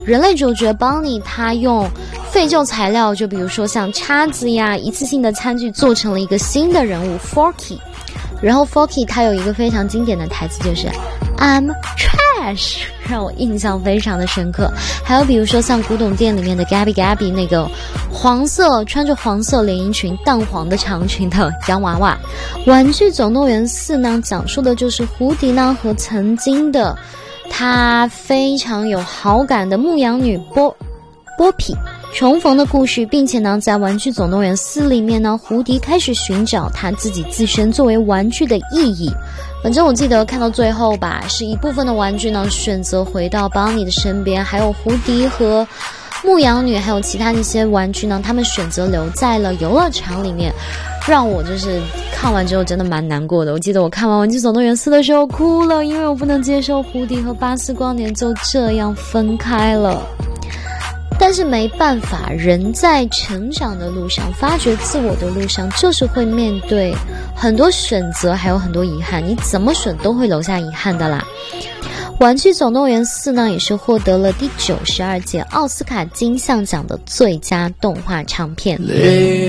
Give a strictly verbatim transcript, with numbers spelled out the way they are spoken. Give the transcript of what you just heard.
人类主角邦尼他用废旧材料，就比如说像叉子呀、一次性的餐具，做成了一个新的人物 Forky。然后 Forky 他有一个非常经典的台词，就是 I'm trash， 让我印象非常的深刻。还有比如说像古董店里面的 Gabby Gabby 那个黄色穿着黄色连衣裙淡黄的长裙的洋娃娃。玩具总动员四呢，讲述的就是胡迪呢和曾经的他非常有好感的牧羊女波波比重逢的故事，并且呢，在玩具总动员四里面呢，胡迪开始寻找他自己自身作为玩具的意义。反正我记得看到最后吧，是一部分的玩具呢选择回到邦尼的身边，还有胡迪和牧羊女还有其他的一些玩具呢，他们选择留在了游乐场里面，让我就是看完之后真的蛮难过的。我记得我看完玩具总动员四的时候哭了，因为我不能接受胡迪和巴斯光年就这样分开了。但是没办法，人在成长的路上，发掘自我的路上，就是会面对很多选择，还有很多遗憾，你怎么选都会留下遗憾的啦。玩具总动员四呢，也是获得了第九十二届奥斯卡金像奖的最佳动画长片。